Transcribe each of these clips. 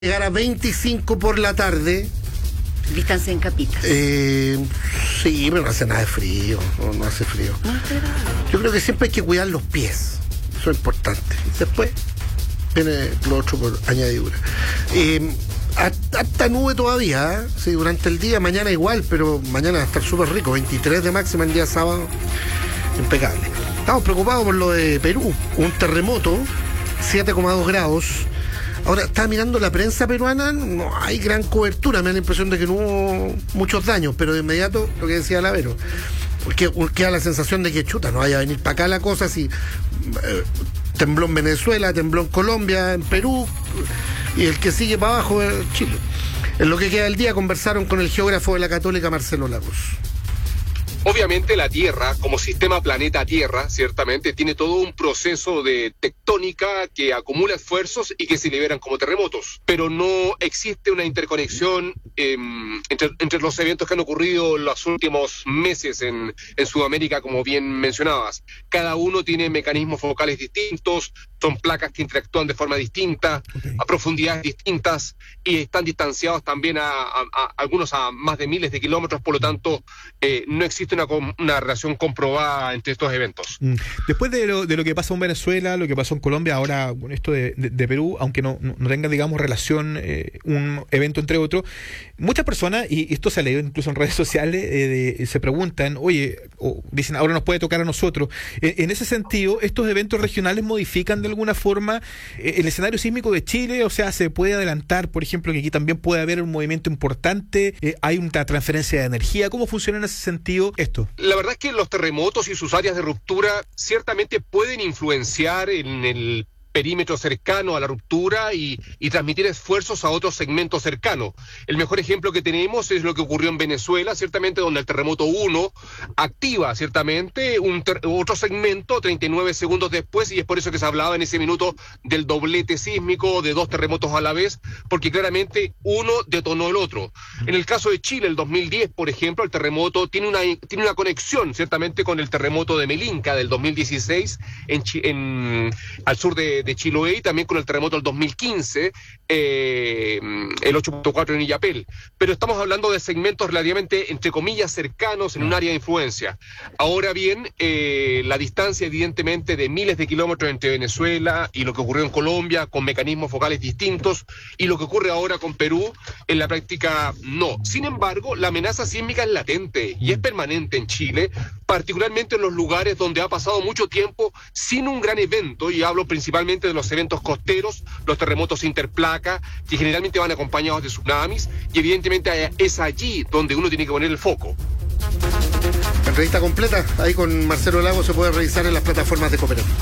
Llegar a 25 por la tarde. Distancia en Capita. Sí, pero no hace nada de frío. No hace frío. No, yo creo que siempre hay que cuidar los pies. Eso es importante. Después viene lo otro por añadidura. Hasta nube todavía, ¿eh? Sí, durante el día, mañana igual, pero mañana va a estar súper rico. 23 de máxima el día sábado. Impecable. Estamos preocupados por lo de Perú. Un terremoto, 7,2 grados. Ahora, estaba mirando la prensa peruana, no hay gran cobertura, me da la impresión de que no hubo muchos daños, pero de inmediato, lo que decía Lavero, porque queda la sensación de que chuta, no vaya a venir para acá la cosa, si tembló en Venezuela, tembló en Colombia, en Perú, y el que sigue para abajo es Chile. En lo que queda del día conversaron con el geógrafo de la Católica, Marcelo Lagos. Obviamente la Tierra, como sistema planeta Tierra, ciertamente tiene todo un proceso de tectónica que acumula esfuerzos y que se liberan como terremotos. Pero no existe una interconexión entre los eventos que han ocurrido en los últimos meses en Sudamérica, como bien mencionabas. Cada uno tiene mecanismos focales distintos, son placas que interactúan de forma distinta, a profundidades distintas, y están distanciados también algunos a más de miles de kilómetros, por lo tanto no existe una relación comprobada entre estos eventos. Después de lo que pasó en Venezuela, lo que pasó en Colombia, ahora con esto de Perú, aunque no tenga, digamos, relación un evento entre otros, muchas personas, y esto se ha leído incluso en redes sociales, se preguntan, oye, o dicen, ahora nos puede tocar a nosotros. En ese sentido, ¿estos eventos regionales modifican de alguna forma el escenario sísmico de Chile? O sea, ¿se puede adelantar, por ejemplo, que aquí también puede haber un movimiento importante? ¿Hay una transferencia de energía? ¿Cómo funciona en ese sentido esto? La verdad es que los terremotos y sus áreas de ruptura ciertamente pueden influenciar en el perímetro cercano a la ruptura y transmitir esfuerzos a otros segmentos cercanos. El mejor ejemplo que tenemos es lo que ocurrió en Venezuela, ciertamente, donde el terremoto 1 activa ciertamente otro segmento 39 segundos después, y es por eso que se hablaba en ese minuto del doblete sísmico, de dos terremotos a la vez, porque claramente uno detonó el otro. En el caso de Chile, el 2010, por ejemplo, el terremoto tiene una conexión ciertamente con el terremoto de Melinka del 2016 al sur de Chiloé, y también con el terremoto del 2015, el 8.4 en Illapel. Pero estamos hablando de segmentos relativamente, entre comillas, cercanos en un área de influencia. Ahora bien, la distancia evidentemente de miles de kilómetros entre Venezuela y lo que ocurrió en Colombia, con mecanismos focales distintos, y lo que ocurre ahora con Perú, en la práctica no. Sin embargo, la amenaza sísmica es latente y es permanente en Chile, particularmente en los lugares donde ha pasado mucho tiempo sin un gran evento, y hablo principalmente de los eventos costeros, los terremotos interplaca, que generalmente van acompañados de tsunamis, y evidentemente es allí donde uno tiene que poner el foco. La entrevista completa, ahí con Marcelo Lagos, se puede revisar en las plataformas de Cooperativa.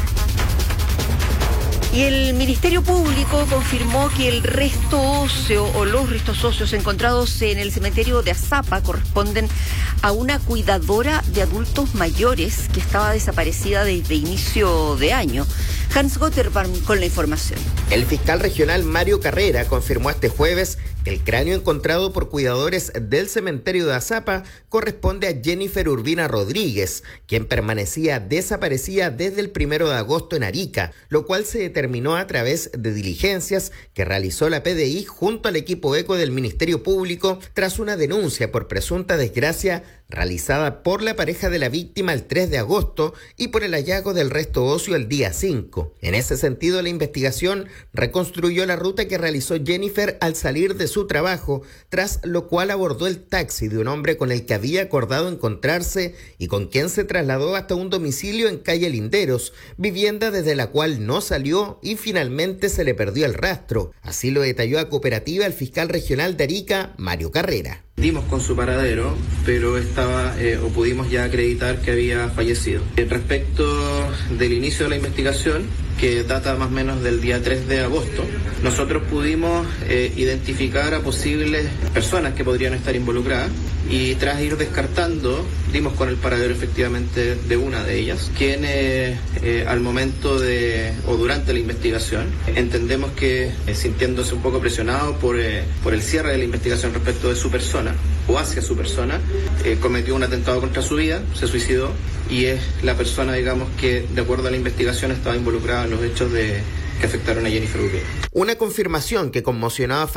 Y el Ministerio Público confirmó que el resto óseo o los restos óseos encontrados en el cementerio de Azapa corresponden a una cuidadora de adultos mayores que estaba desaparecida desde inicio de año. Hans Gotterbaum con la información. El fiscal regional Mario Carrera confirmó este jueves que el cráneo encontrado por cuidadores del cementerio de Azapa corresponde a Jennifer Urbina Rodríguez, quien permanecía desaparecida desde el 1 de agosto en Arica, lo cual se determinó a través de diligencias que realizó la PDI junto al equipo ECO del Ministerio Público tras una denuncia por presunta desgracia realizada por la pareja de la víctima el 3 de agosto y por el hallazgo del resto óseo el día 5. En ese sentido, la investigación reconstruyó la ruta que realizó Jennifer al salir de su trabajo, tras lo cual abordó el taxi de un hombre con el que había acordado encontrarse y con quien se trasladó hasta un domicilio en calle Linderos, vivienda desde la cual no salió y finalmente se le perdió el rastro. Así lo detalló a Cooperativa el fiscal regional de Arica, Mario Carrera. Dimos con su paradero, pero pudimos ya acreditar que había fallecido. Respecto del inicio de la investigación, que data más o menos del día 3 de agosto, nosotros pudimos identificar a posibles personas que podrían estar involucradas, y tras ir descartando, dimos con el paradero efectivamente de una de ellas, quien al momento durante la investigación, entendemos que sintiéndose un poco presionado por el cierre de la investigación respecto de su persona, o hacia su persona, cometió un atentado contra su vida, se suicidó, y es la persona, digamos, que de acuerdo a la investigación estaba involucrada en los hechos de que afectaron a Jennifer Urbina. Una confirmación que conmocionaba